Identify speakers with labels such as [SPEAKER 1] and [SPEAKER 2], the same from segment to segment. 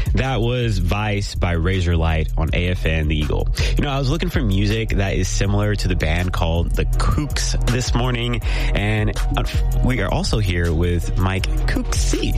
[SPEAKER 1] That was Vice by Razorlight on AFN The Eagle. You know, I was looking for music that is similar to the band called The Kooks this morning, and we are also here with Mike Cooksey.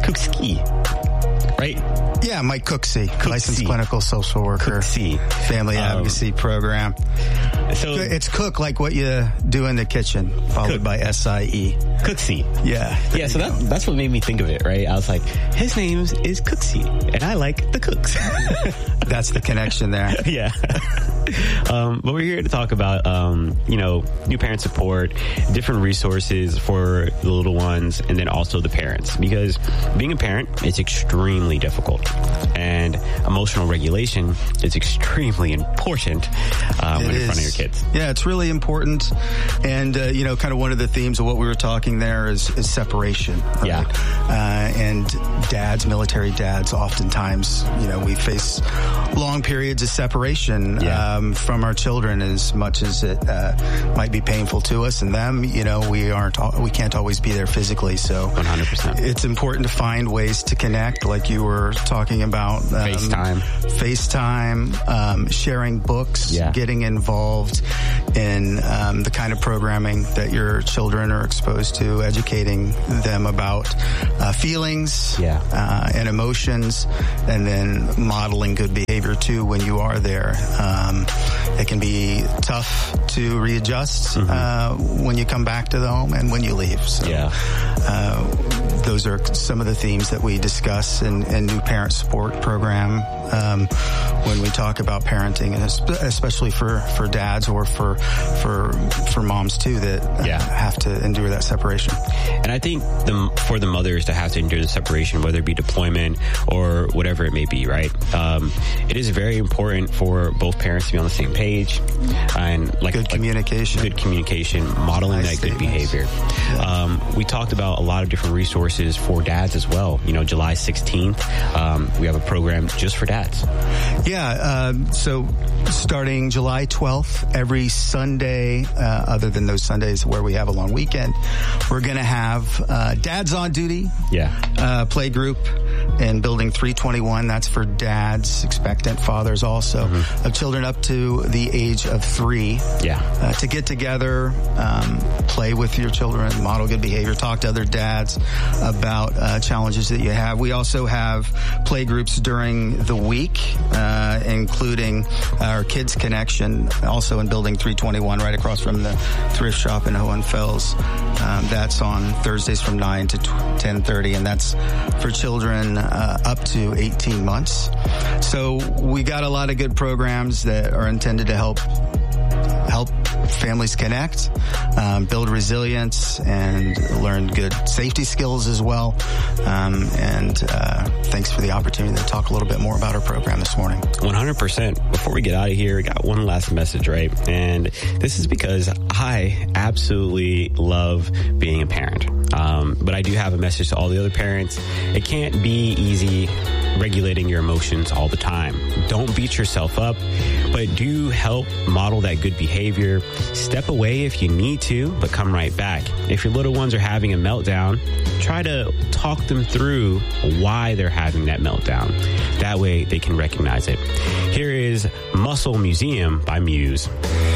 [SPEAKER 1] Right?
[SPEAKER 2] Yeah, Mike Cooksey, licensed clinical social worker.
[SPEAKER 1] Cooksey.
[SPEAKER 2] Family advocacy program.
[SPEAKER 1] So
[SPEAKER 2] it's cook like what you do in the kitchen, followed by SIE.
[SPEAKER 1] Cooksey.
[SPEAKER 2] Yeah.
[SPEAKER 1] Yeah, so that's what made me think of it, right? I was like, his name is Cooksey, and I like the cooks.
[SPEAKER 2] That's the connection there.
[SPEAKER 1] Yeah. But we're here to talk about, new parent support, different resources for the little ones, and then also the parents. Because being a parent is extremely difficult, and emotional regulation is extremely important when you're in front of your kids.
[SPEAKER 2] Yeah, it's really important. And, kind of one of the themes of what we were talking there is separation. Right?
[SPEAKER 1] Yeah.
[SPEAKER 2] And military dads, oftentimes, we face long periods of separation from our children, as much as it might be painful to us and them. We can't always be there physically. So
[SPEAKER 1] 100%.
[SPEAKER 2] It's important to find ways to connect, like you were talking about. FaceTime, sharing books, getting involved in the kind of programming that your children are exposed to, educating them about feelings and emotions, and then modeling good behavior too when you are there. It can be tough to readjust when you come back to the home and when you leave. So, those are some of the themes that we discuss in New Parent Support Program when we talk about parenting, and especially for dads or for moms too that have to endure that separation.
[SPEAKER 1] And I think for the mothers to have to endure the separation, whether it be deployment or whatever it may be, right? It is very important for both parents to be on the same page and
[SPEAKER 2] good communication,
[SPEAKER 1] modeling that good behavior. We talked about a lot of different resources for dads as well. July 16th, we have a program just for dads.
[SPEAKER 2] Yeah. So starting July 12th, every Sunday, other than those Sundays where we have a long weekend, we're going to have Dads on Duty play group in Building 321. That's for dads, expectant fathers also, of children up to the age of 3. To get together, play with your children, model good behavior, talk to other dads about challenges that you have. We also have play groups during the week, including our Kids Connection, also in Building 321, right across from the thrift shop in Hohenfels. That's on Thursdays from 9 to 10:30, and that's for children up to 18 months. So we got a lot of good programs that are intended to help families connect, build resilience, and learn good safety skills as well. And thanks for the opportunity to talk a little bit more about our program this morning.
[SPEAKER 1] 100%. Before we get out of here, I got one last message, right? And this is because I absolutely love being a parent. But I do have a message to all the other parents. It can't be easy regulating your emotions all the time. Don't beat yourself up, but do help model that good behavior. Step away if you need to, but come right back. If your little ones are having a meltdown, try to talk them through why they're having that meltdown. That way they can recognize it. Here is Muscle Museum by Muse.